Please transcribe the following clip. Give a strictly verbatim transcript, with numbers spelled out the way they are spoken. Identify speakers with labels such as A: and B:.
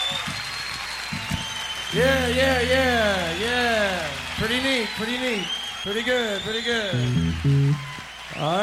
A: Yeah, yeah, yeah, yeah. Pretty neat, pretty neat. Pretty good, pretty good. All